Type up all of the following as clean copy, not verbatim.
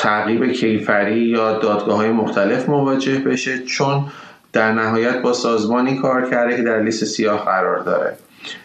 تعقیب کیفری یا دادگاه‌های مختلف مواجه بشه، چون در نهایت با سازمانی کار کرده که در لیست سیاه قرار داره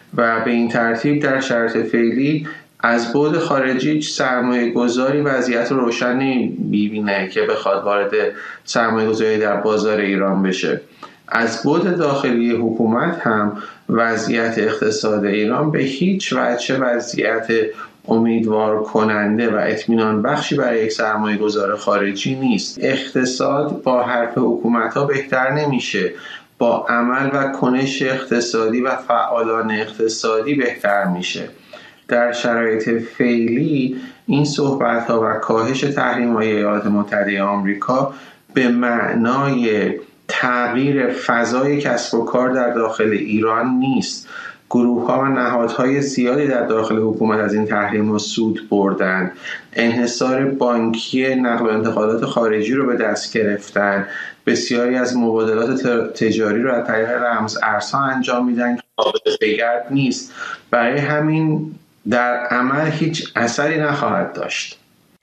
و به این ترتیب در شرایط فعلی از بعد خارجی سرمایه گذاری وضعیت روشن نمی‌بینه که بخواد وارد سرمایه گذاری در بازار ایران بشه. از بعد داخلی حکومت هم وضعیت اقتصاد ایران به هیچ وجه وضعیت امیدوار کننده و اطمینان بخشی برای یک سرمایه گذار خارجی نیست. اقتصاد با حرف حکومت ها بهتر نمیشه، با عمل و کنش اقتصادی و فعالان اقتصادی بهتر میشه. در شرایط فعلی این صحبت ها و کاهش تحریم های ایالات متحده آمریکا به معنای تغییر فضای کسب و کار در داخل ایران نیست. گروه‌ها و نهادهای زیادی در داخل حکومت از این تحریم سود بردن، انحصار بانکی نقل و انتقالات خارجی رو به دست گرفتن، بسیاری از مبادلات تجاری رو از طریق رمز ارزها انجام میدن که قابل پیگرد نیست. برای همین در عمل هیچ اثری نخواهد داشت.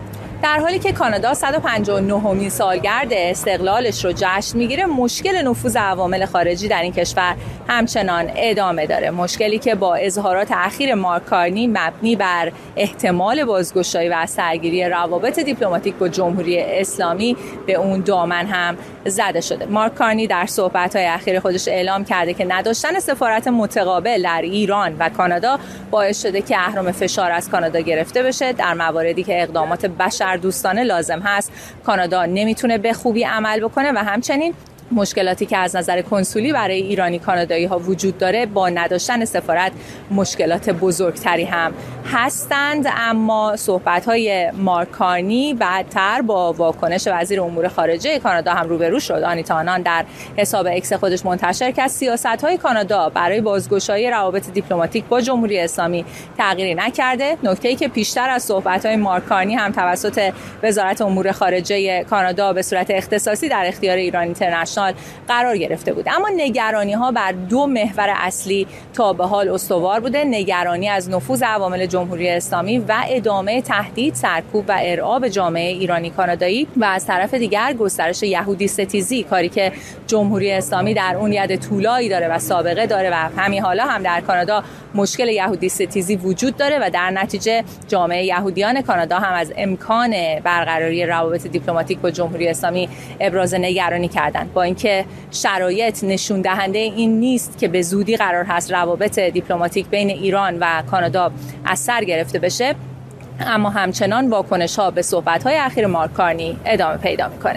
در حالی که کانادا 159مین سالگرد استقلالش رو جشن میگیره، مشکل نفوذ عوامل خارجی در این کشور همچنان ادامه داره. مشکلی که با اظهارات اخیر مارک کارنی مبنی بر احتمال بازگشایی و از سرگیری روابط دیپلماتیک با جمهوری اسلامی به اون دامن هم زده شده. مارک کارنی در صحبت‌های اخیر خودش اعلام کرده که نداشتن سفارت متقابل در ایران و کانادا باعث شده که اهرم فشار از کانادا گرفته بشه. در مواردی که اقدامات بشردوستانه لازم هست، کانادا نمیتونه به خوبی عمل بکنه و همچنین مشکلاتی که از نظر کنسولی برای ایرانی کانادایی ها وجود داره با نداشتن سفارت مشکلات بزرگتری هم هستند. اما صحبت های مارک کارنی بعدتر با واکنش وزیر امور خارجه کانادا هم روبرو شد. آنیتا آنان در حساب اکس خودش منتشر کرد سیاست های کانادا برای بازگشایی روابط دیپلماتیک با جمهوری اسلامی تغییری نکرده. نکته‌ای که پیشتر از صحبت های مارک کارنی هم توسط وزارت امور خارجه کانادا به صورت اختصاصی در اختیار ایران اینترنشنال قرار گرفته بود. اما نگرانی ها بر دو محور اصلی تا به حال استوار بوده: نگرانی از نفوذ عوامل جمهوری اسلامی و ادامه تهدید، سرکوب و ارعاب جامعه ایرانی کانادایی و از طرف دیگر گسترش یهودی ستیزی، کاری که جمهوری اسلامی در اون ید طولایی داره و سابقه داره و همین حالا هم در کانادا مشکل یهودی ستیزی وجود داره و در نتیجه جامعه یهودیان کانادا هم از امکان برقراری روابط دیپلماتیک با جمهوری اسلامی ابراز نگرانی کردند. با اینکه شرایط نشون دهنده این نیست که به زودی قرار هست روابط دیپلماتیک بین ایران و کانادا از سر گرفته بشه، اما همچنان واکنش‌ها به صحبت‌های اخیر مارک کارنی ادامه پیدا می‌کنه.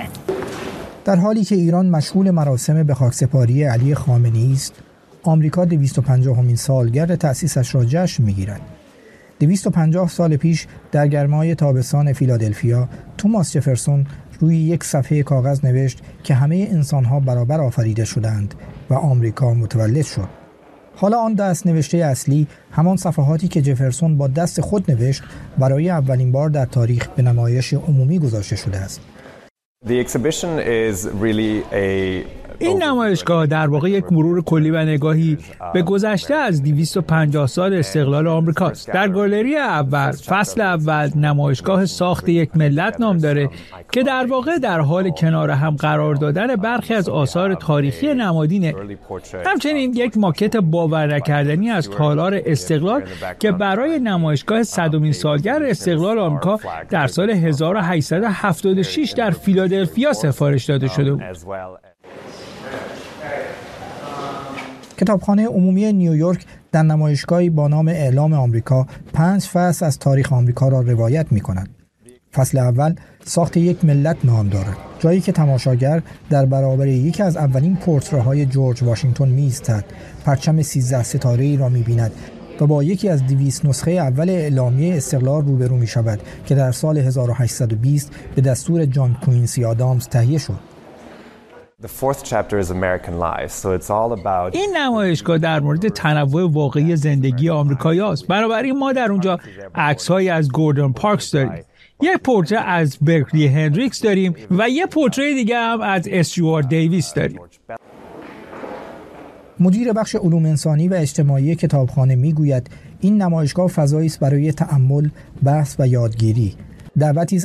در حالی که ایران مشغول مراسم به خاکسپاری علی خامنه‌ای است، آمریکا 250مین سالگرد تأسیسش را جشن می‌گیرد. 250 سال پیش در گرمای تابستان فیلادلفیا، توماس جفرسون روی یک صفحه کاغذ نوشت که همه انسان‌ها برابر آفریده شدند و آمریکا متولد شد. حالا آن دست نوشته اصلی، همان صفحاتی که جفرسون با دست خود نوشت، برای اولین بار در تاریخ به نمایش عمومی گذاشته شده است. این نمایشگاه در واقع یک مرور کلی و نگاهی به گذشته از 250 سال استقلال آمریکاست. در گالری اول، فصل اول، نمایشگاه ساخت یک ملت نام داره که در واقع در حال کنار هم قرار دادن برخی از آثار تاریخی نمادینه. همچنین یک ماکت باور نکردنی از تالار استقلال که برای نمایشگاه 100مین سالگرد استقلال آمریکا در سال 1876 در فیلادلفیا سفارش داده شده بود. کتابخانه عمومی نیویورک در نمایشگاهی با نام اعلام آمریکا 5 فصل از تاریخ آمریکا را روایت می‌کند. فصل اول ساخت یک ملت نام دارد، جایی که تماشاگر در برابر یکی از اولین پورتره‌های جورج واشنگتن می‌ایستد، پرچم 13 ستاره‌ای را می‌بیند و با یکی از 200 نسخه اول اعلامیه استقلال روبرو می‌شود که در سال 1820 به دستور جان کوینسی آدامز تهیه شد. این نمایشگاه در مورد تنوع واقعی زندگی آمریکایی است. بنابراین ما در اونجا عکس‌هایی از گوردن پارکس داریم، یک پورتره از برکلی هندریکس داریم و یک پورتره دیگه هم از استیوارت دیویس داریم. مدیر بخش علوم انسانی و اجتماعی کتابخانه میگوید این نمایشگاه فضایی است برای تأمل، بحث و یادگیری. دعوتی